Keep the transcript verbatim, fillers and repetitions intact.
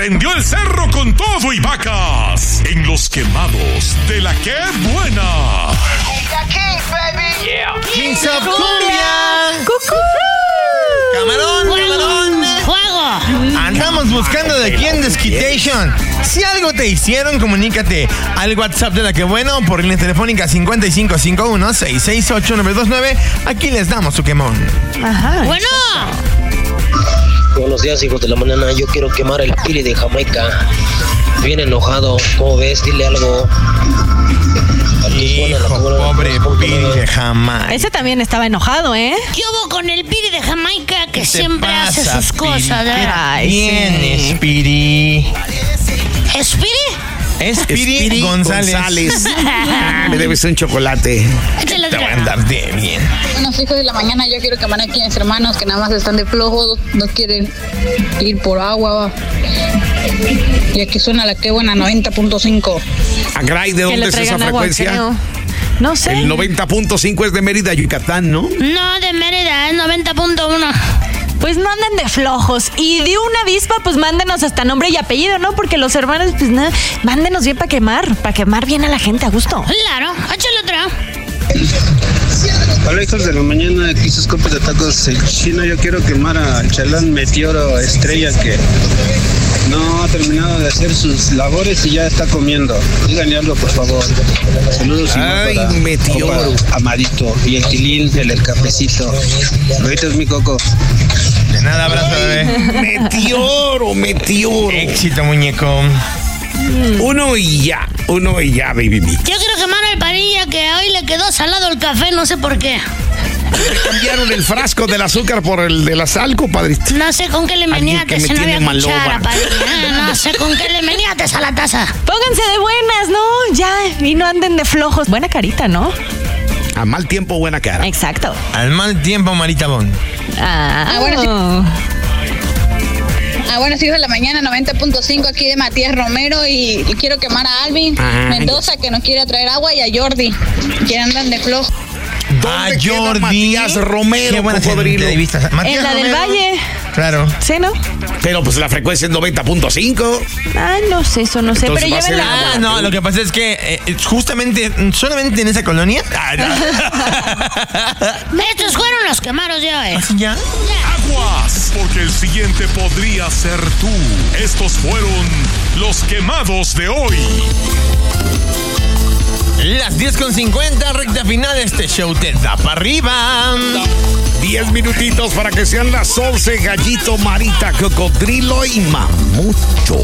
prendió el cerro con todo y vacas en los quemados de la que buena. Kings, baby. Yeah. Kings of Cumbia. ¡Cucú! Camarón, camarón. ¡Fuego! Andamos buscando de quién desquitation. Si algo te hicieron, comunícate al WhatsApp de la que bueno por línea telefónica cincuenta y cinco cincuenta y uno, sesenta y seis ocho nueve dos nueve. Aquí les damos su quemón. Ajá. Bueno. Buenos días, hijos de la mañana. Yo quiero quemar el piri de Jamaica. Bien enojado. ¿Cómo ves? Dile algo. Hijo, pobre piri de Jamaica. Ese también estaba enojado, ¿eh? ¿Qué hubo con el piri de Jamaica que ¿Qué te siempre hace pasa, sus Piri? cosas? ¿eh? Ay, ¿Quién sí. es Piri? ¿Es piri? Es Piri, Piri González. González. Me debes un chocolate. Échale Te voy a otra. andar de bien. Buenos hijos de la mañana, yo quiero quemar aquí a mis hermanos que nada más están de flojos, no quieren ir por agua. Y aquí suena la que buena noventa punto cinco. Agray, ¿de Que dónde le es esa traigan agua, frecuencia? creo. No sé. El noventa punto cinco es de Mérida, Yucatán, ¿no? No, de Mérida, es noventa punto uno. Pues no anden de flojos. Y de una avispa, pues mándenos hasta nombre y apellido, ¿no? Porque los hermanos, pues nada, mándenos bien para quemar, para quemar bien a la gente a gusto. Claro, échale otra. Hola, hijos de la mañana, aquí sus copas de tacos el chino. Yo quiero quemar al chalán Meteoro Estrella que no ha terminado de hacer sus labores y ya está comiendo. Díganle algo, por favor. Saludos y Ay, para Meteoro. compa Amadito y el tilín, el, el cafecito. Ahorita es mi coco. De nada, abrazo, bebé. Meteoro, meteoro. Éxito, muñeco. Uno y ya, uno y ya, baby. Me. Yo quiero quemar al Parilla que hoy le quedó salado el café, no sé por qué. Le cambiaron el frasco del azúcar por el de la sal, compadrito. No sé con qué le Alguien meneates, que me se no había tiene cuchara, maloba. Parilla. No sé con qué le meneates a la taza. Pónganse de buenas, ¿no? Ya, y no anden de flojos. Buena carita, ¿no? A mal tiempo, buena cara. Exacto. Al mal tiempo, Marita Bon. Ah, Ah, bueno, sí. Ah, buenos hijos de la mañana, noventa punto cinco aquí de Matías Romero y, y quiero quemar a Alvin Ah, Mendoza que nos quiere traer agua y a Jordi que andan de flojo. Ah, ¿Dónde queda Jordi. Matías Romero, Qué buena cocodrilo? entrevista. Matías En la del Romero. Valle. Claro. ¿Sí, no? Pero pues la frecuencia es noventa punto cinco. Ah, no sé, eso no sé. Entonces Pero va a lleven ser- la Ah, agua. no, lo que pasa es que eh, justamente, solamente en esa colonia. Ah, no. Estos fueron los quemaros de hoy. ¿Así ya? Aguas, porque el siguiente podría ser tú. Estos fueron los quemados de hoy. Las diez con cincuenta, recta final de este show te da para arriba. Diez minutitos para que sean las once, Gallito, Marita, Cocodrilo y Mamucho.